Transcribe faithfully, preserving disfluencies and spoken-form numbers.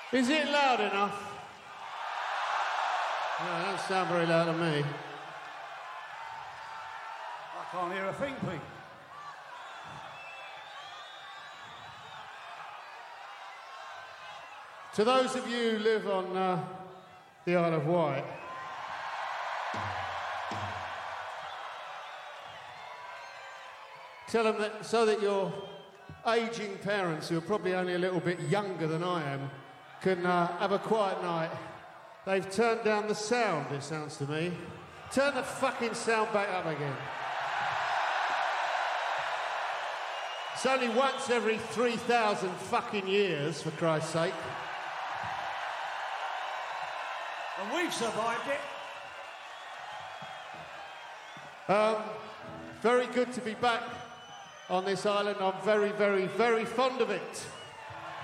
Is it loud enough? No, it don't sound very loud to me. I can't hear a thing, Pete. To those of you who live on uh, the Isle of Wight, tell them that so that your ageing parents, who are probably only a little bit younger than I am, can uh, have a quiet night. They've turned down the sound, it sounds to me. Turn the fucking sound back up again. It's only once every three thousand fucking years, for Christ's sake. And we've survived it. Um, very good to be back on this island. I'm very, very, very fond of it.